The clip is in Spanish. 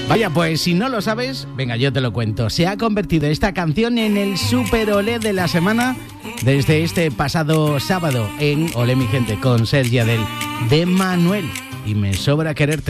Vaya, pues si no lo sabes, venga, yo te lo cuento. Se ha convertido esta canción en el super olé de la semana desde este pasado sábado en Olé mi gente con Sergi Adel de Manuel y Me sobra quererte.